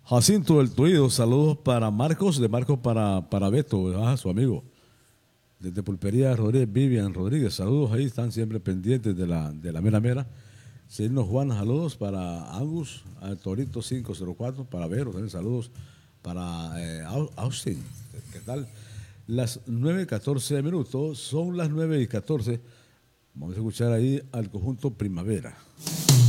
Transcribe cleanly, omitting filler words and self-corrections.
Jacinto del Tuido, saludos para Marcos, de Marcos para Beto, su amigo. Desde Pulpería Rodríguez, Vivian Rodríguez, saludos ahí, están siempre pendientes de la mera mera. Señor Juan, saludos para Angus, al Torito 504, para Vero, también saludos para Austin, ¿qué tal? Las 9:14 son las 9:14. Vamos a escuchar ahí al conjunto Primavera.